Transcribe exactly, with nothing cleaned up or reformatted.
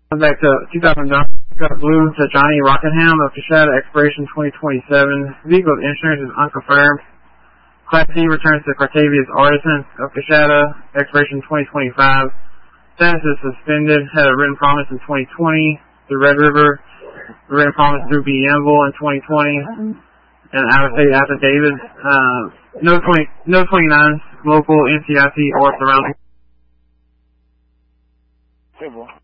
Back to two thousand Blue to Johnny Rockingham of Coshada, expiration twenty twenty-seven. Vehicle's insurance is unconfirmed. Class C returns to Cartavius Artisan of Coshada, expiration twenty twenty-five. Status is suspended. Had a written promise in twenty twenty through Red River. Written promise through B. Anvil in twenty twenty. And out-of-state affidavit. Uh, no twenty, no twenty-nines, local, N C I C, or surrounding. Hey, boy.